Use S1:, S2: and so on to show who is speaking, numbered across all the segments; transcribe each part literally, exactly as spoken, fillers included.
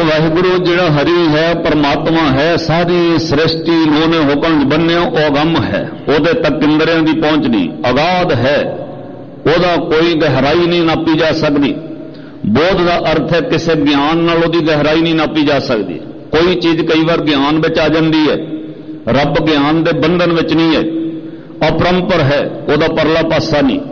S1: वाहिगुरु जिहड़ा हरि है परमात्मा है, सारी सृष्टि उन्होंने हुक्म बन्निया अगम है, उहदे तक इंद्रियां की पहुंच नहीं, अगाध है, उहदा कोई गहराई नहीं नापी जा सकती। बोध का अर्थ है किसी ज्ञान नाल उहदी गहराई नहीं नापी जा सकती। कोई चीज कई बार ज्ञान विच आ जाती है, रब ज्ञान के बंधन विच नहीं है, अपरंपर है, उहदा परला पासा नहीं।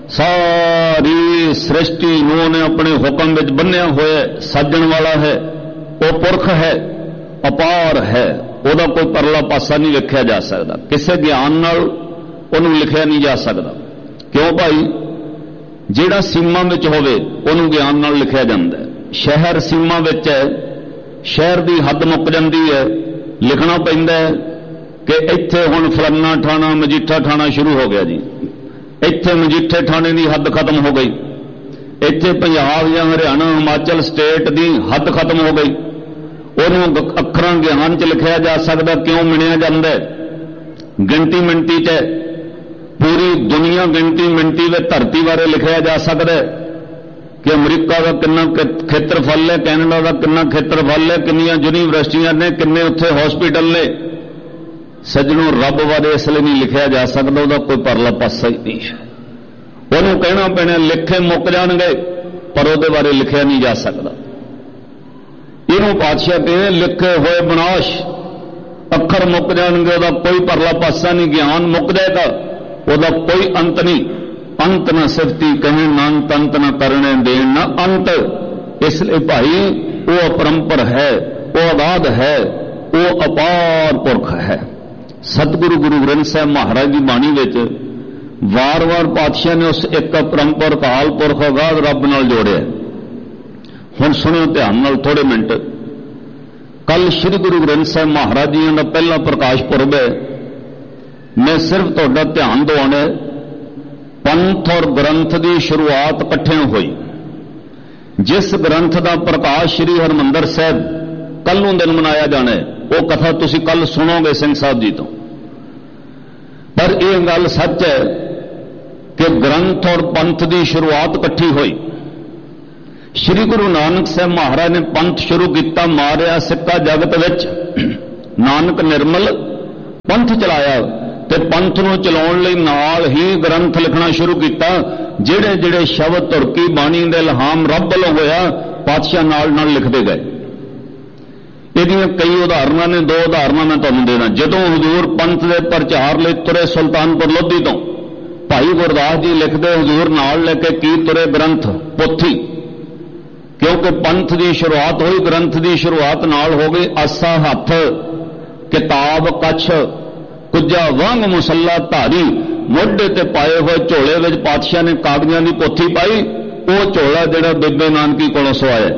S1: सारी सृष्टि उन्होंने अपने हुक्म विच बन्निया होया, साजण वाला है, वो पुरख है, अपार है, उहदा कोई परला पासा नहीं लिखा जा सकता, किसी ज्ञान नाल उहनूं लिखिया नहीं जा सकता। क्यों भाई? जिहड़ा सीमा विच होवे उहनूं ज्ञान नाल लिखिया जांदा है। शहर सीमा विच है, शहर की हद मुक जाती है, लिखना पैंदा है कि इत्थे हुण फलाना थाना मजीठा थाना शुरू हो गया जी, इत्थे मजीठे थाने की हद खत्म हो गई, इत्थे पंजाब या हरियाणा हिमाचल स्टेट की हद खत्म हो गई। उन्होंने अखरां ज्ञान च लिखा जा सकता, क्यों मिणिया जांदा है? गिणती मिणती च पूरी दुनिया गिणती मिणती में धरती बारे लिखा जा सकता है कि अमरीका का कितना खेत्रफल है, कैनेडा का कितना खेत्रफल है, कितनियां यूनीवर्सिटियां ने, किन्ने उत्थे हॉस्पिटल ने। सज्जनों, रब बारे इसलिए नहीं लिखा जा सकता, उसका कोई परला पासा ही नहीं है। उन्होंने कहना पैना लिखे मुक जाणगे, पर उसदे बारे लिखा नहीं जा सकता। इहनूं पातशाह कहते लिखे होए विनाश, अखर मुक जाणगे, उसका कोई परला पासा नहीं। ज्ञान मुक जाएगा, उसका कोई अंत नहीं। अंत न सिफती कहें न अंत, अंत न करने देन न अंत। इसलिए भाई वो अपरंपर है, वो अगाध है, वो अपार पुरख है। सतगुरु गुरु ग्रंथ साहब महाराज की बाणी विच वार वार पातशाह ने उस एक अपरंपर काल पुरख अगाध रब नाल जोड़िया। हुण सुनियो ध्यान नाल थोड़े मिनट। कल श्री गुरु ग्रंथ साहब महाराज जी का पहला प्रकाश पुरब है। मैं सिर्फ तुहाडा ध्यान दिवाउणा है, पंथ और ग्रंथ की शुरुआत इकट्ठे हुई। जिस ग्रंथ का प्रकाश श्री हरमंदर साहब कल नूं दिन मनाया जाना है, वो कथा तुसीं कल सुनोगे सिंह साहब जी तो। पर यह गल सच है कि ग्रंथ और पंथ की शुरुआत इकट्ठी हुई। श्री गुरु नानक साहब महाराज ने पंथ शुरू किया, मारिया सिक्का जगत विच, नानक निर्मल पंथ चलाया, ते पंथ नूं चलाउण लई नाल ही ग्रंथ लिखना शुरू किया। जिहड़े जिहड़े शब्द तुरकी बाणी दे इल्हाम रब वल्लों होया, पातशाह नाल नाल लिखते गए। इहदियां कई उदाहरणां ने, दो उदाहरणां मैं तुहानूं देना। जदों हजूर पंथ दे प्रचार लई तुरे सुल्तानपुर लोधी तो, भाई गुरदास जी लिखते हजूर नाल लेके की तुरे ग्रंथ पोथी, क्योंकि पंथ की शुरुआत हुई, ग्रंथ की शुरुआत नाल हो गई। आसा हथ, किताब कछ, कुजा वांग मुसला धारी, मोढे ते पाए हुए झोले विच पातशाह ने कागजां की पोथी पाई। वो झोला जिहड़ा बेबे नानकी कोलों सवाया,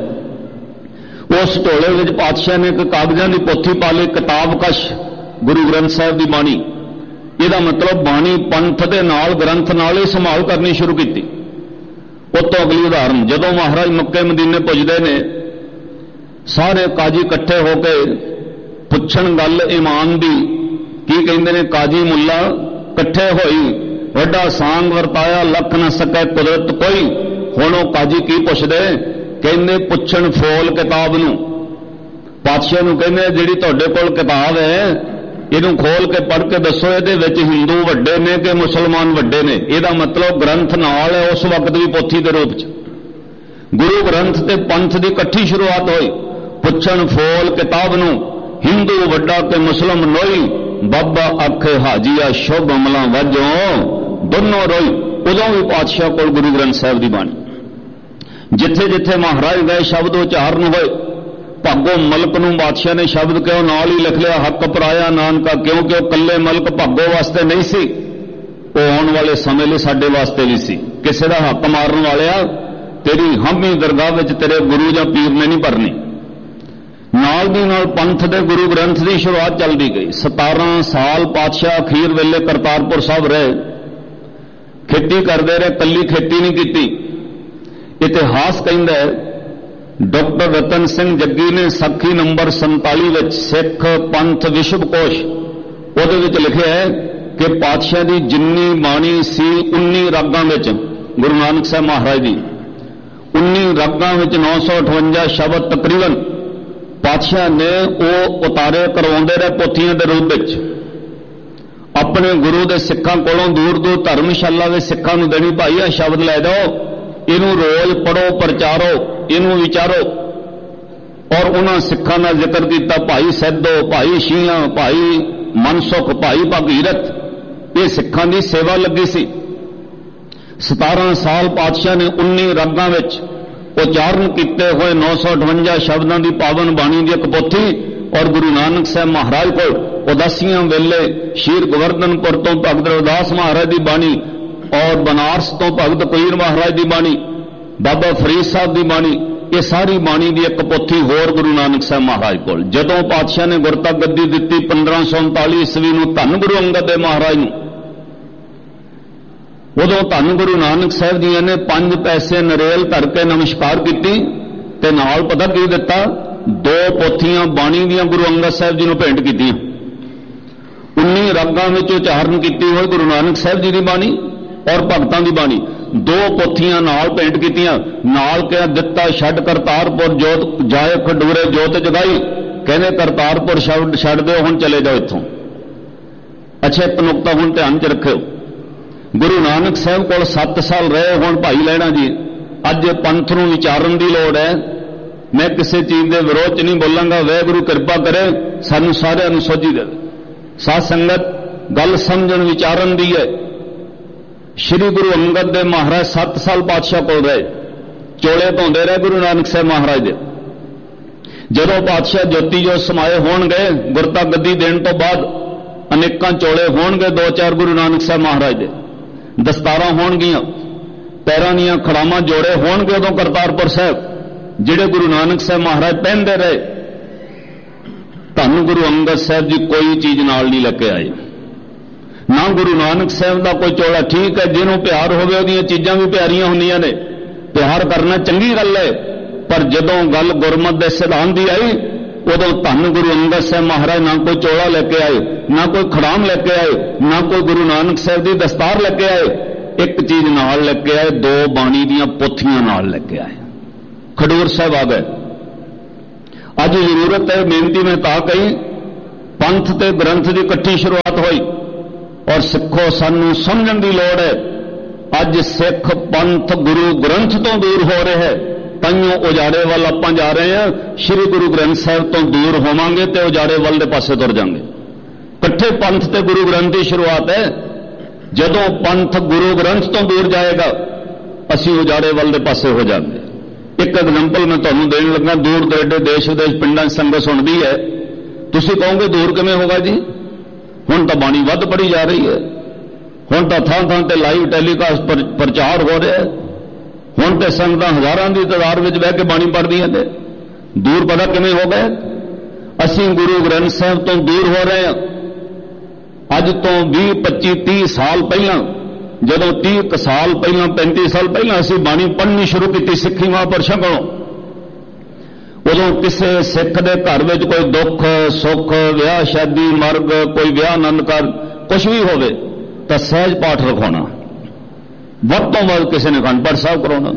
S1: उस झोले विच पातशाह ने एक कागजां की पोथी पा ली, किताब कश गुरु ग्रंथ साहब की बाणी। इसका मतलब बाणी पंथ दे नाल ग्रंथ नाल ही संभाल करनी शुरू की। उतों अगली उदाहरण, जदों महाराज मक्के मदीने पुजदे ने, सारे काजी इकट्ठे होकर पुछण गल ईमान दी, की कहते ने काजी मुल्ला इकट्ठे होई, वड्डा सांग वरताया, लख न सकै कुदरत कोई। हुण वो काजी की पुछदे, कहते पुछण फोल किताब नूं। पातशाह नूं कहंदे जिहड़ी तुहाडे कोल किताब है, इहनूं खोल के पढ़ के दसो, इहदे विच हिंदू वड्डे ने कि मुसलमान वड्डे ने। इहदा मतलब ग्रंथ नाल है, उस वक्त भी पोथी के रूप च। गुरु ग्रंथ ते पंथ की इकट्ठी शुरुआत हुई। पुछण फोल किताब नूं, हिंदू वड्डा ते मुसलम नोई, बाबा आखे हाजिया शुभ अमलों वजों दोनों रोई। उदों भी पातशाह कोल गुरु ग्रंथ साहब की बाणी। जिथे जिथे महाराज गए शब्द उचारण होए, भागो मलक नूं बादशाह ने शब्द क्यों नाल ही लिख लिया, हक पराया नानका, क्योंकि वह कल्ले मलक भागो वास्ते नहीं सी, वो आने वाले समय लिए साडे वास्ते भी सी। किसी का हक मारन वालिया तेरी हामी दरगाह विच तेरे गुरु या पीर ने नहीं भरनी। नाल दी नाल पंथ दे गुरु ग्रंथ की शुरुआत चलती गई। सतारह साल पातशाह अखीर वेले करतारपुर साहब रहे, खेती करते रहे, कली खेती नहीं की। इतिहास कहता है डॉक्टर रतन सिंह जग्गी ने सखी नंबर संताली विच सिख पंथ विश्व कोश उहदे विच लिखिया है कि पातशाह की जिन्नी बाणी सी उन्नी रागां विच, गुरु नानक साहब महाराज जी उन्नी रागां विच नौ सौ अठवंजा शब्द तकरीबन पातशाह ने वो उतारे करवाते रहे पोथियां के रूप में अपने गुरु के सिखों कोलों दूर दूर धर्मशाला के सिखों को देनी, भाई आ शब्द लै जाओ, इनू रोज पढ़ो, प्रचारो, इनू विचारो। और उन्होंने सिखों का जिक्र किया, भाई सैदो, भाई शीया, भाई मनसुख, भाई भगीरथ, ये सिखों की सेवा लगी सी। सतारह साल पातशाह ने उन्नी रंगां विच उचारण किए हुए नौ सौ अठवंजा शब्दों की पावन बाणी की एक पोथी और गुरु नानक साहब महाराज को उदासियां वेले शीर गोवर्धनपुर तो भगत रविदास महाराज की बाणी और बनारस तो भगत कबीर महाराज की बाणी, बाबा फरीद साहब की बाणी, ये सारी बाणी की एक पोथी होर गुरु नानक साहब महाराज को। जदों पातशाह ने गुरता गद्दी दी पंद्रह सौ उनताली ईस्वी में धन गुरु अंगद देव महाराज नूं, उदों धन गुरु नानक साहब जी ने पंज पैसे नरेल धर के नमस्कार की ते नाल पता की दिता, दो पोथियां बाणी दियां गुरु अंगद साहब जी नूं भेंट की। उन्नी रागां विच उचारण की हुई गुरु नानक साहब जी की बाणी और भगतां की बाणी, दो पोथियां नाल भेंट कीतियां। नाल कह दिता छड्ड करतारपुर जोत जाए खडूरे जोत जगाई, कहने करतारपुर शब्द छड्ड दो, हुण चले जाओ इत्थों। अच्छा एक नुकता हुण ध्यान च रखियो, गुरु नानक साहब कोल सत्त साल रहे हुण भाई लैणा जी, अज पंथ नूं विचारन की लोड़ है। मैं किसी चीज़ के विरोध च नहीं बोलांगा, वाहिगुरू किरपा करे सानूं सारिआं नूं सोझी दे। साध संगत गल समझण विचारन दी है। श्री गुरु अंगद देव महाराज सत्त साल पातशाह कोल रहे, चोले धोंदे रहे गुरु नानक साहब महाराज दे। जदों पातशाह ज्योति जो समाए होणगे, गुरता गद्दी देण तो बाद अनेकां चोले होणगे, दो चार गुरु नानक साहब महाराज दे दस्तारां होणगियां, पैरां दीयां खड़ावां जोड़े होणगे। उदों करतारपुर साहब जिहड़े गुरु नानक साहब महाराज पहनदे रहे, धन गुरु अंगद साहब जी कोई चीज नाल नहीं लेके आए। ना गुरु नानक साहब का कोई चोला, ठीक है जिन्हों प्यार होवे उहदियां चीज़ां भी प्यारियां हुंदियां ने, प्यार करना चंगी गल है, पर जदों गल गुरमत दे सिद्धांत दी आई उदों धन गुरु अंगद साहब महाराज ना कोई चोला लेके आए, ना कोई खड़ाम लेके आए, ना कोई गुरु नानक साहब की दस्तार लेके आए। एक चीज नाल लेके आए, दो बाणी दीयां पोथियां नाल लेके आए। खडूर साहब आ गए। अज जरूरत है, बेनती में ता कही, पंथ ते ग्रंथ की इकट्ठी शुरुआत हुई और सिखो सानू समझण की लोड़ है। अज सिख पंथ गुरु ग्रंथ तो दूर हो रहे हैं, ताइयों उजाड़े वाल आपां जा रहे हैं। श्री गुरु ग्रंथ साहब तो दूर होवांगे तो उजाड़े वाल दे पासे तुर जाएंगे। कट्ठे पंथ ते गुरु ग्रंथ की शुरुआत है। जदों पंथ गुरु ग्रंथ तो दूर जाएगा, असीं उजाड़े वाल दे पासे हो जाएंगे। एक एग्जाम्पल मैं तुहानूं देण लगा, दूर दरेडे देश विदेश पिंडां संगत सुणदी है, तुसीं कहोगे दूर किवें होगा जी, हुण तां बाणी वध पढ़ी जा रही है, हुण तां थां थां ते लाइव टैलीकास्ट पर प्रचार हो रहा है, हुण ते संगतां हज़ारां दी तादाद विच बह के बाणी पढ़दियां ने। दूर पता किवें हो गए? असीं गुरु ग्रंथ साहब तो दूर हो रहे हैं। अज तो बीस पच्ची तीस साल पहलां, जदों तीस साल पहलां पैंतीस साल पहलां असीं बाणी पढ़नी शुरू की सिੱਖੀ महापुरुषां कोलों, उदों किसी सिख दे घर विच कोई दुख सुख विआह शादी मरग कोई विआह आनंद कर कुछ भी होवे तां सहज पाठ रखाउणा, वध तो वध किसी ने अखंड पाठ साहब कराउणा,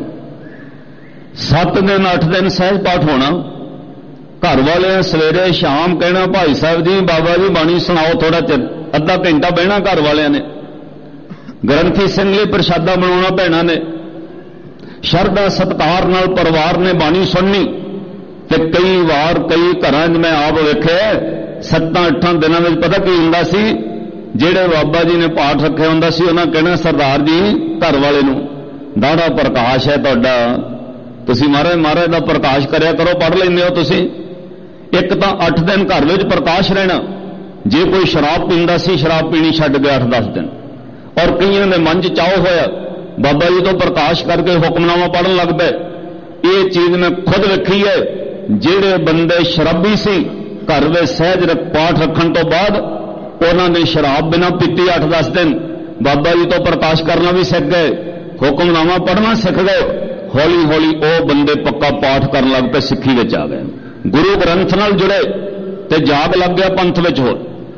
S1: सत्त दिन अठ दिन सहज पाठ होना। घर वाले सवेरे शाम कहना भाई साहब जी बाबा जी बाणी सुनाओ, थोड़ा चिर अद्धा घंटा बहना घर वाले ने, ग्रंथी सिंह लिए प्रशादा बनाना भैणा ने, शरदा सत्कार नाल परिवार ने बाणी सुननी। ते कई वार कई घरां मैं आप वेखे सत्तां अठां दिनां विच पता की हुंदा सी, जिहड़े बाबा जी ने पाठ रखे हुंदा सी उन्हां कहना सरदार जी घर वाले नूं दाड़ा प्रकाश है तुहाडा, तुसीं महाराज महाराज दा प्रकाश करया करो, पढ़ लैंदे हो तुसीं। एक तां अठ दिन घर विच प्रकाश रहना, जे कोई शराब पींदा सी शराब पीनी छड्ड गया अठ दस दिन। और कईयां दे मन च चाह होया बाबा जी तो प्रकाश करके हुक्मनामा पढ़न लग पे। ये चीज मैं खुद रखी है, जेड़े बंदे शराबी सी घर में सहज पाठ रखन तो बाद उन्होंने शराब बिना पीती अठ दस दिन, बाबा जी तो प्रकाश करना भी सीख गए, हुक्मनामा पढ़ना सीख गए। हौली हौली वो बंदे पक्का पाठ करन लग पे, सिੱਖੀ विच आ गए, गुरु ग्रंथ नाल जुड़े ते जाग लग गया पंथ विच हो।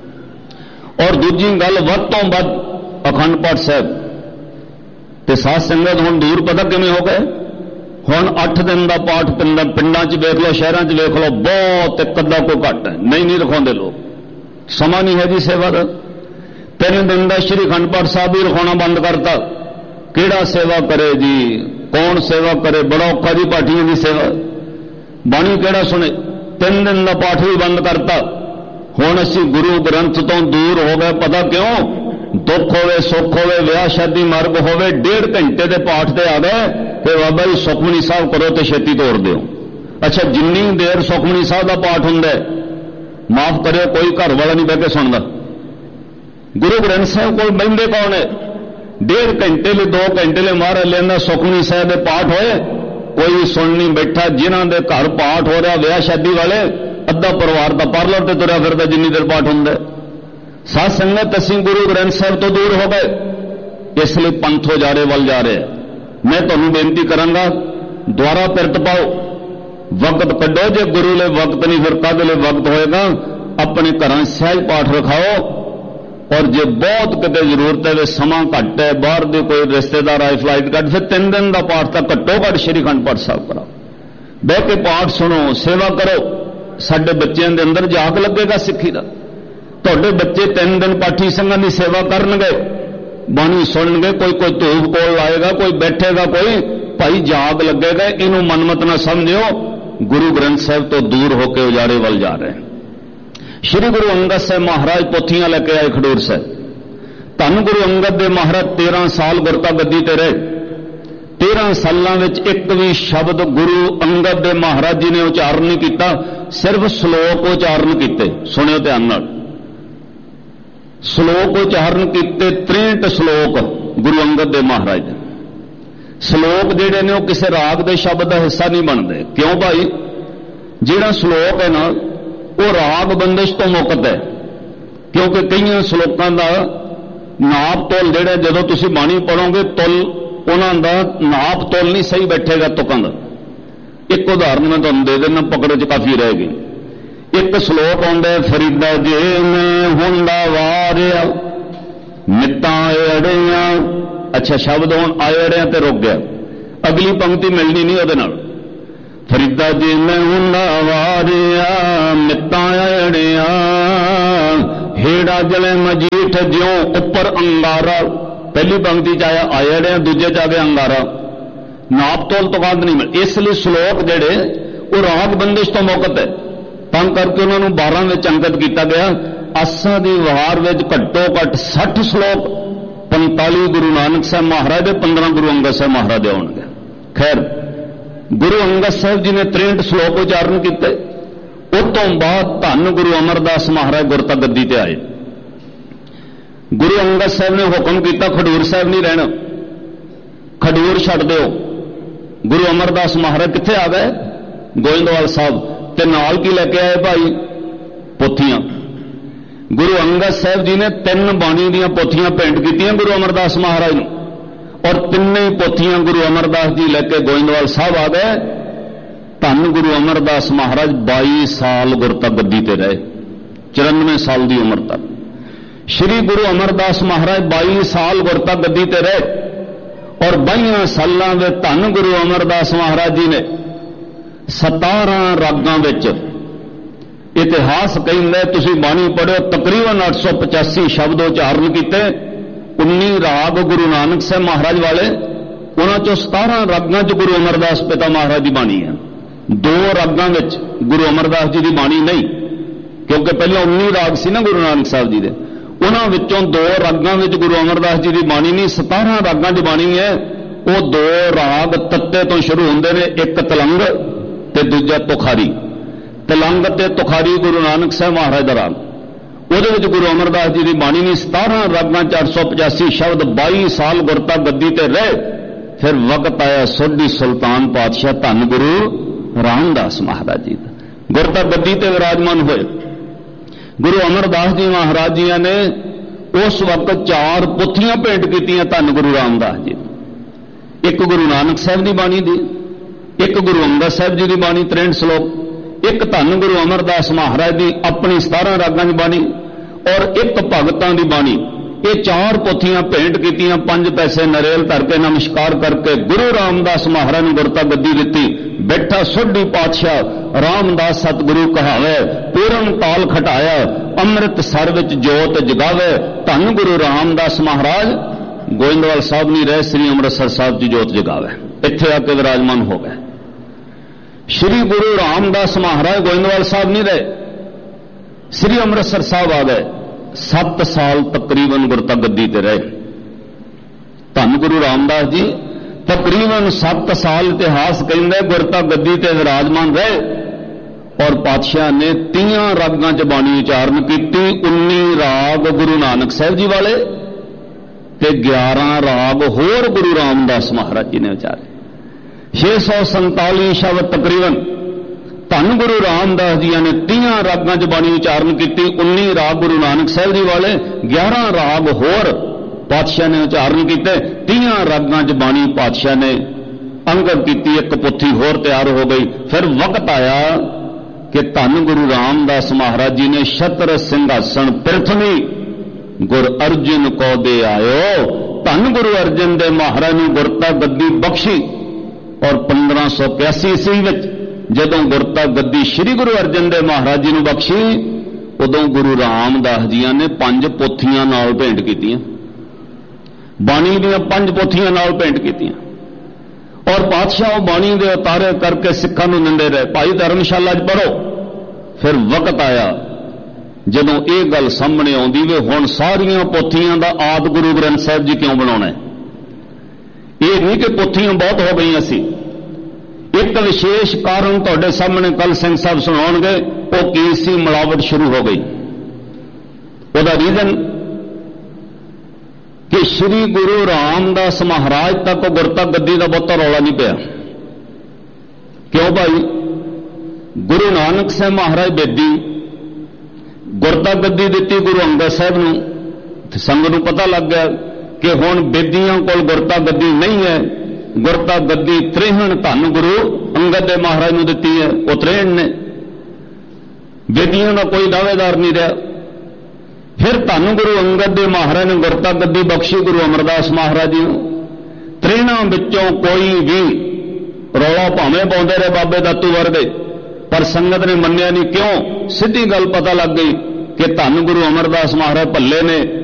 S1: और दूजी गल वध तो वध अखंड पाठ साहब ते साध संगत हुण दूर पता किवें हो गए? हुण अठ दिन का पाठ पिंड पिंडां च वेख लो, शहरां च वेख लो, बहुत एक अद्धा कोई घट है, नहीं नहीं रखाते लोग, समा नहीं है जी सेवा का। तीन दिन का श्री अखंड पाठ साहब भी रखाना बंद करता। किहड़ा सेवा करे जी, कौन सेवा करे, बड़ा औखा जी पाठियों की सेवा, बाणी किहड़ा सुने। तीन दिन का पाठ भी बंद करता। हुण असीं गुरु ग्रंथ तो दूर हो गए, पता क्यों? दुख होवे सुख होवे विआह शादी मरग होवे, डेढ़ घंटे के पाठ से आ गए कि बाबा जी सुखमनी साहब करो तो छेती तोड़ दो। अच्छा, जिन्नी देर सुखमनी साहब का पाठ हुंदा है, माफ करियो कोई घर वाला नहीं बह के सुनता। गुरु ग्रंथ साहब को बहिंदे कौन है? डेढ़ घंटे ले दो घंटे ले महाराज लेना सुखमनी साहब के पाठ होए, कोई सुन नहीं बैठा। जिन्हों के घर पाठ हो रहा विआह शादी वाले, अद्धा परिवार का पार्लर से तुरया फिरदा जिन्नी देर पाठ हुंदा। साध संगत असीं गुरु ग्रंथ साहब तो दूर हो गए, इसलिए पंथ उजाड़े वल जा रहे। मैं तुहानूं बेनती करांगा, द्वारा पिरत पाओ, वक्त कड्डो। जे गुरु ले वक्त नहीं फिर काहदे ले वक्त होएगा? अपने घरां सहज पाठ रखाओ, और जे बहुत किते जरूरत है, समा घट है, बाहर दे कोई रिश्तेदार आए फ्लाइट कट, फिर तीन दिन का पाठ तो घट्टो घट श्री अखंड पाठ साहब कराओ, बह के पाठ सुनो, सेवा करो। साडे बच्चों के अंदर जाग लगेगा सिੱਖੀ ਦਾ। ਤੁਹਾਡੇ बच्चे तीन दिन पाठी संघां की सेवा करनगे, बाणी सुननगे, कोई कोई धूप कोल लाएगा, कोई बैठेगा, कोई भाई जाग लगेगा। इनू मनमत ना समझो, गुरु ग्रंथ साहब तो दूर होकर उजाड़े वल जा रहे हैं। श्री गुरु अंगद साहब महाराज पोथियां लेके आए खडूर साहब। धन गुरु अंगद दे महाराज तेरह साल गुरता गद्दी ते रहे। तेरह सालों में एक भी शब्द गुरु अंगद दे महाराज जी ने उचारण नहीं किया, सिर्फ श्लोक उचारण किए। सुनियो ध्यान नाल, श्लोक उचारण किए त्रेंट श्लोक गुरु अंगद दे महाराज ने। श्लोक जिहड़े ने वो किसी राग दे शब्द का हिस्सा नहीं बनते। क्यों भाई? जिहड़ा श्लोक है ना वो राग बंदिश तो मुक्त है, क्योंकि कई श्लोकों का नाप तोल जिहड़ा जदों तुसीं बाणी पढ़ोगे तुल उन्हां दा नाप तोल नहीं सही बैठेगा तुकां दा। एक उदाहरण मैं तुहानूं दे देना, पकड़ च काफी रहेगी। एक श्लोक आउंदा है, फरीदा जे मैं हुंदा वारिया मित्तां अड़ियां। अच्छा, शब्द हुण आयड़ियां ते रुक गया, अगली पंक्ति मिलनी नहीं उहदे नाल। फरीदा जे मैं हुंदा वारिया मित्तां अड़ियां, हेड़ा जले मजीठ ज्यों उपर अंगारा। पहली पंक्ति च आया आयड़ियां, दूजे च आ गया अंगारा। नाप तोल तो बाद नहीं मिल। इसलिए श्लोक जेड़े वो राग बंदिश तो मुक्त है, तंग करके उन्होंने बारह में अंकित किया गया। आसा की वार में घट्टो घट सठ श्लोक पैंताली गुरु नानक साहब महाराज, पंद्रह गुरु अंगद साहब महाराज आउणगे। खैर, गुरु अंगद साहब जी ने त्रेंट श्लोक उचारण किए। उस तो बाद धन गुरु अमरदास महाराज गुरता गद्दी ते आए। गुरु अंगद साहब ने हुक्म किया खडूर साहब नहीं रहना, खडूर छड्ड दिओ। गुरु अमरदास महाराज कित्थे आ गए? गोइंदवाल साहब। ते नाल की लेके आए भाई? पोथियां। गुरु अंगद साहब जी ने तीन बाणी दीयां पोथियां भेंट कीतियां गुरु अमरदास महाराज नूं, और तिन्ने ही पोथियां गुरु अमरदास जी लेके गोइंदवाल साहब आ गए। धन गुरु अमरदास महाराज बाई साल गुरता गद्दी ते रहे, चौरानवे साल की उम्र तक। श्री गुरु अमरदास महाराज बाई साल गुरता गद्दी ते रहे, और बाईयां सालां दे धन गुरु अमरदास महाराज जी ने सतारह रागां विच, इतिहास कहंदा तुसीं बाणी पढ़ो, तकरीबन अठ सौ पचासी शब्द उचारण किए। उन्नी राग गुरु नानक साहब महाराज वाले, उन्हां चों सतारह रागां च गुरु अमरदास पिता महाराज की बाणी है। दो रागां विच गुरु अमरदास जी की बाणी नहीं, क्योंकि पहले उन्नी राग सी ना गुरु नानक साहब जी दे, उन्हां विचों दो रागां विच गुरु अमरदास जी की बाणी नहीं, सतारह रागां च बाणी है। वो दो राग तत्ते तो शुरू होंदे ने, एक तलंग ते दूजा तुखारी। तलंग ते तुखारी गुरु नानक साहब महाराज दा राग, ਉਹਦੇ ਵਿੱਚ गुरु अमरदास जी की बाणी ने सतारह रागां चार सौ पचासी शब्द बाई साल गुरता गद्दी ते रहे। फिर वक्त आया सोढ़ी सुल्तान पातशाह धन गुरु रामदास महाराज जी का, गुरता गद्दी ते विराजमान हुए। गुरु अमरदास जी महाराज जी ने उस वक्त चार पोथियां भेंट कीतियां धन गुरु रामदास जी। एक गुरु नानक साहब की बाणी दी, एक गुरु अंगद साहब जी की बाणी त्रेंठ श्लोक, एक धन गुरु अमरदास महाराज की अपनी सतारह रागां की बाणी, और एक भगतां की बाणी ये चार पोथियां भेंट कीतियां, पंज पैसे नरेल धर के नमस्कार करके गुरु रामदास महाराज ने गुरता गद्दी दी। बैठा सोढ़ी पातशाह रामदास सतगुरु कहावे, पूर्ण ताल खटाया, अमृत सर विच जोत जगावे। धन गुरु रामदास महाराज गोइंदवाल साहब नहीं रहे, श्री अमृतसर साहब की जोत जगावे, इत्थे आके विराजमान हो गए। श्री गुरु रामदास महाराज गोइंदवाल साहब नहीं रहे, श्री अमृतसर साहब आ गए। सत्त साल तकरीबन गुरता गद्दी ते रहे। धन गुरु रामदास जी तकरीबन सत्त साल इतिहास कहंदे गुरता गद्दी ते विराजमान रहे और पातशाह ने तीहां रागां च बाणी उचारण कीती। उन्नी राग गुरु नानक साहब जी वाले ते ग्यारह राग होर गुरु रामदास महाराज जी ने उचारे। छे सौ संताली शब्द तकरीबन धन गुरु रामदास जी ने तीहां रागां च बाणी उचारण की। उन्नी राग गुरु नानक साहब जी वाले, ग्यारह राग होर पातशाह ने उचारण किए। तीहां रागां च बाणी पातशाह ने अंगत की। एक पोथी होर तैयार हो गई। फिर वक्त आया कि धन गुरु रामदास महाराज जी ने छत्र सिंघासन प्रथमी गुर अर्जन को दे आयो। धन गुरु अर्जन दे महाराज ने गुरता गद्दी बख्शी और पंद्रह सौ इक्यासी ईस्वी विच जदों गुरता गद्दी श्री गुरु अर्जन देव महाराज जी ने बख्शी, उदों गुरु रामदास जी ने पंज पोथियां नाल भेंट कीतियां, बाणी दी पंज पोथियां नाल भेंट कीतियां और पातशाह बाणी दे उतारे करके सिखां नूं दिंदे रहे, भाई धर्मशाला च पढ़ो। फिर वक्त आया जदों ये गल सामने आउंदी वे हुण सारियां पोथियां दा आदि गुरु ग्रंथ साहिब जी क्यों बनाउणा है। ये नहीं कि पोथियां बहुत हो गईयां सी, एक विशेष कारण तुहाडे सामने कल सिंह साहब सुणाउणगे। वो की सी, मिलावट शुरू हो गई। उसका रीजन कि श्री गुरु रामदास महाराज तक गुरता गद्दी का बहुता रौला नहीं पिया। क्यों भाई? गुरु नानक साहब महाराज बेदी गुरता गद्दी दी गुरु अंगद साहब नूं, संग नूं पता लग गया कि हुण बेदियां कोल गुरता गद्दी नहीं है। गुरता गद्दी त्रेहण धन गुरु अंगद दे महाराज नूं दित्ती है, वो त्रेहण ने, बेदियां का कोई दावेदार नहीं रहा। फिर धन गुरु अंगद दे महाराज ने गुरता गद्दी बख्शी गुरु अमरदास महाराज जी नूं। त्रेहणां विचों कोई भी रौला भावें पाउंदे रहे बाबे दातू वर्गे, पर संगत ने मन्निया नहीं। क्यों? सीधी गल पता लग गई कि धन गुरु अमरदास महाराज भल्ले ने